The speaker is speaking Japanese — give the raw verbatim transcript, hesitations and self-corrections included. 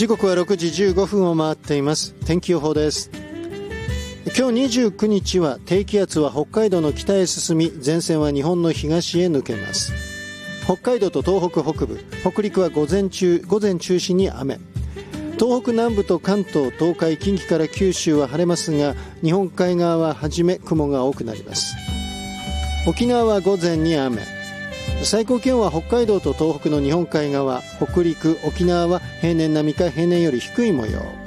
時刻はろくじじゅうごふんを回っています。天気予報です。今日にじゅうくにちは低気圧は北海道の北へ進み、前線は日本の東へ抜けます。北海道と東北北部、北陸は午前中午前中心に雨。東北南部と関東、東海、近畿から九州は晴れますが、日本海側ははじめ雲が多くなります。沖縄は午前に雨。最高気温は北海道と東北の日本海側、北陸、沖縄は平年並みか平年より低い模様。